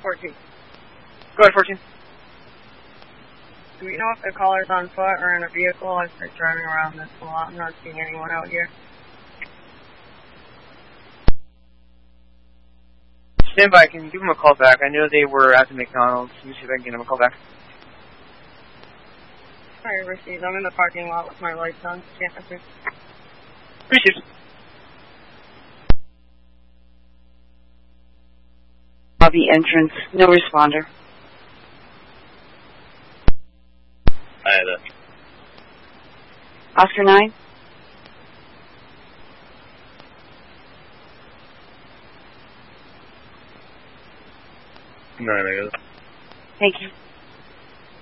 14. Go ahead, 14. Do we know if the caller's on foot or in a vehicle? I've been driving around this a lot. I'm not seeing anyone out here. Stand by. Can you give them a call back? I know they were at the McDonald's. Let me see if I can get them a call back. Sorry, received. I'm in the parking lot with my lights on. Can't answer. Appreciate it. Lobby entrance. No responder. I had it. Oscar 9. No, I got it. Thank you.